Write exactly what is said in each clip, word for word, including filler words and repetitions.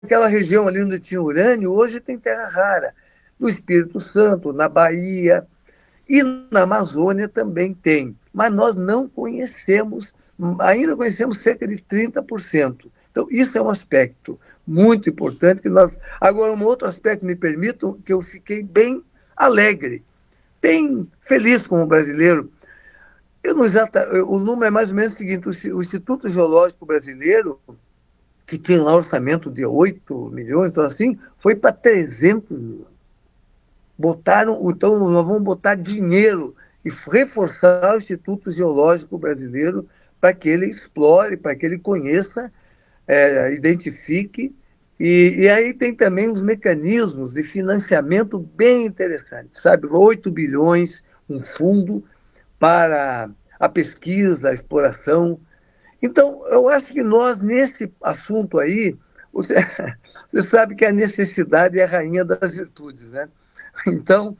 naquela região ali onde tinha urânio, hoje tem terra rara. No Espírito Santo, na Bahia e na Amazônia também tem. Mas nós não conhecemos, ainda conhecemos cerca de trinta por cento. Então, isso é um aspecto muito importante que nós. Agora, um outro aspecto, me permitam, que eu fiquei bem alegre, bem feliz como brasileiro. Eu não exata, o número é mais ou menos o seguinte: o Instituto Geológico Brasileiro, que tinha lá um orçamento de oito milhões, então assim, foi para trezentos milhões. Botaram, então nós vamos botar dinheiro e reforçar o Instituto Geológico Brasileiro para que ele explore, para que ele conheça, é, identifique. E, e aí tem também os mecanismos de financiamento bem interessantes, sabe? Oito bilhões, um fundo para a pesquisa, a exploração. Então, eu acho que nós, nesse assunto aí, você, você sabe que a necessidade é a rainha das virtudes, né? Então,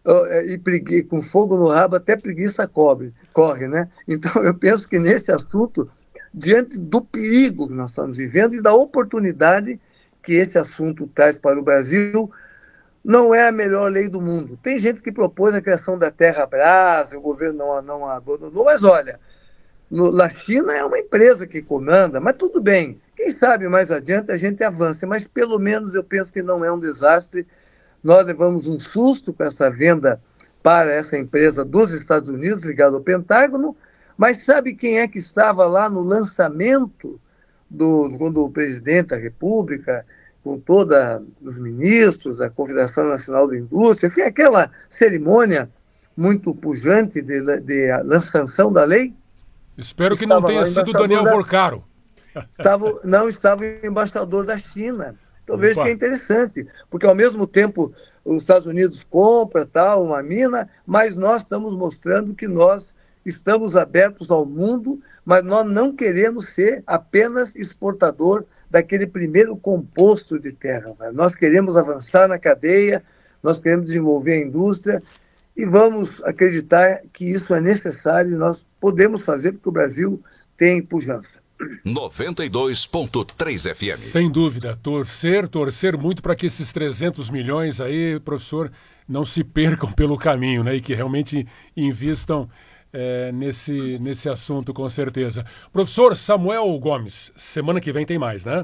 e pregui, com fogo no rabo, até preguiça cobre, corre, né? Então, eu penso que nesse assunto, diante do perigo que nós estamos vivendo e da oportunidade que esse assunto traz para o Brasil, não é a melhor lei do mundo. Tem gente que propôs a criação da Terra Brás, o governo não, não adotou, mas olha, no, na China é uma empresa que comanda, mas tudo bem. Quem sabe mais adiante a gente avança, mas pelo menos eu penso que não é um desastre. Nós levamos um susto com essa venda para essa empresa dos Estados Unidos, ligada ao Pentágono, mas sabe quem é que estava lá no lançamento, do, quando o presidente da República, com todos os ministros, a Confederação Nacional da Indústria, enfim, aquela cerimônia muito pujante de, de lançação da lei? Espero que não Estava lá tenha o sido embaixador Daniel da, Vorcaro. estava, não estava o embaixador da China. Então veja que é Opa. interessante, porque ao mesmo tempo os Estados Unidos compra tal uma mina, mas nós estamos mostrando que nós estamos abertos ao mundo, mas nós não queremos ser apenas exportador daquele primeiro composto de terras. Né? Nós queremos avançar na cadeia, nós queremos desenvolver a indústria e vamos acreditar que isso é necessário e nós podemos fazer porque o Brasil tem pujança. noventa e dois ponto três F M. Sem dúvida, torcer, torcer muito para que esses trezentos milhões aí, professor, não se percam pelo caminho, né? E que realmente invistam é, nesse, nesse assunto, com certeza. Professor Samuel Gomes, semana que vem tem mais, né?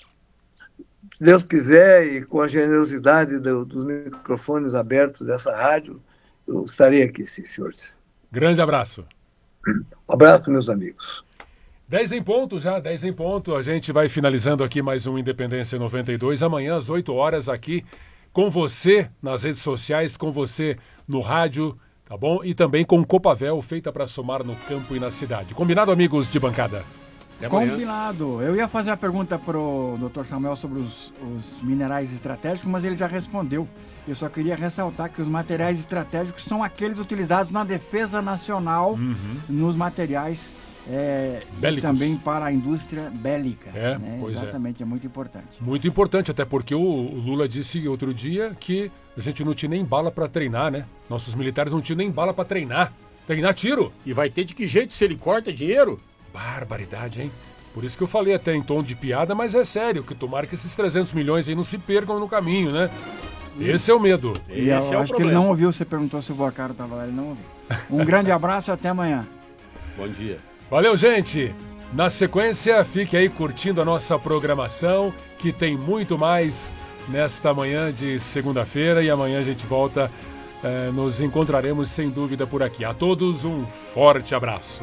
Se Deus quiser e com a generosidade do, dos microfones abertos dessa rádio, eu estarei aqui, sim, senhores. Grande abraço. Um abraço, meus amigos. dez em ponto já, dez em ponto. A gente vai finalizando aqui mais um Independência noventa e dois. Amanhã, às oito horas, aqui com você nas redes sociais, com você no rádio, tá bom? E também com Copavel, feita para somar no campo e na cidade. Combinado, amigos de bancada? Combinado. Eu ia fazer a pergunta pro doutor Samuel sobre os, os minerais estratégicos, mas ele já respondeu. Eu só queria ressaltar que os materiais estratégicos são aqueles utilizados na defesa nacional, uhum. nos materiais É, e também para a indústria bélica. É, né? pois Exatamente, é. é muito importante. Muito importante, até porque o, o Lula disse outro dia que a gente não tinha nem bala para treinar, né? Nossos militares não tinham nem bala para treinar. Treinar tiro. E vai ter de que jeito se ele corta dinheiro? Barbaridade, hein? Por isso que eu falei até em tom de piada, mas é sério, que tomara que esses trezentos milhões aí não se percam no caminho, né? Esse é o medo. E eu Esse é o acho que problema. ele não ouviu, você perguntou se o Vocaro estava lá, ele não ouviu. Um grande abraço e até amanhã. Bom dia. Valeu, gente! Na sequência, fique aí curtindo a nossa programação, que tem muito mais nesta manhã de segunda-feira e amanhã a gente volta, eh, nos encontraremos sem dúvida por aqui. A todos um forte abraço.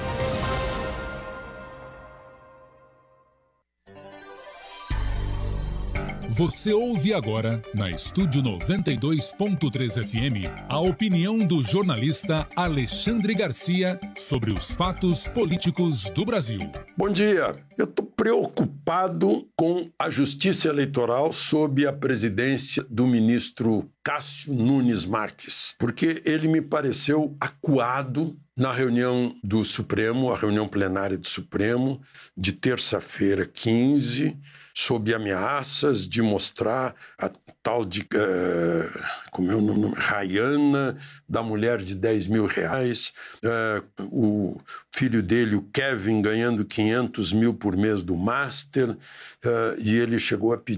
Você ouve agora, na Estúdio noventa e dois ponto três F M, a opinião do jornalista Alexandre Garcia sobre os fatos políticos do Brasil. Bom dia. Eu estou preocupado com a justiça eleitoral sob a presidência do ministro Cássio Nunes Marques, porque ele me pareceu acuado na reunião do Supremo, a reunião plenária do Supremo, de terça-feira, quinze, sob ameaças de mostrar a tal de, uh, como é o nome, Rayana, da mulher de dez mil reais, uh, o filho dele, o Kevin, ganhando quinhentos mil por mês do Master, uh, e ele chegou a pedir